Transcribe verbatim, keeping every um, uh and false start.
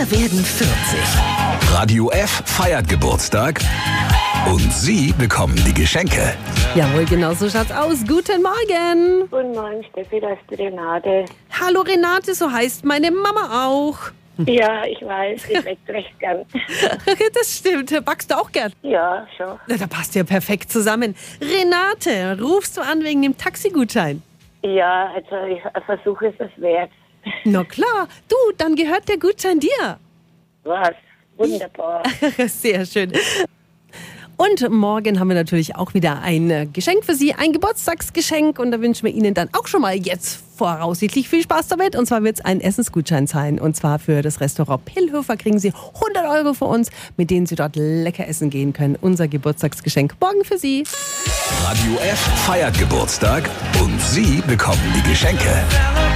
Wir werden vierzig. Radio F feiert Geburtstag und Sie bekommen die Geschenke. Jawohl, genau so schaut's aus. Guten Morgen. Guten Morgen, Steffi, das ist die Renate. Hallo Renate, so heißt meine Mama auch. Ja, ich weiß, ich weckt recht gern. Das stimmt. Backst du auch gern? Ja, schon. Na, da passt ja perfekt zusammen. Renate, rufst du an wegen dem Taxigutschein? Ja, also ich, ein Versuch ist es wert. Na klar. Du, dann gehört der Gutschein dir. Was? Wunderbar. Sehr schön. Und morgen haben wir natürlich auch wieder ein Geschenk für Sie, ein Geburtstagsgeschenk. Und da wünschen wir Ihnen dann auch schon mal jetzt voraussichtlich viel Spaß damit. Und zwar wird es ein Essensgutschein sein. Und zwar für das Restaurant Pillhofer kriegen Sie hundert Euro von uns, mit denen Sie dort lecker essen gehen können. Unser Geburtstagsgeschenk morgen für Sie. Radio F feiert Geburtstag und Sie bekommen die Geschenke.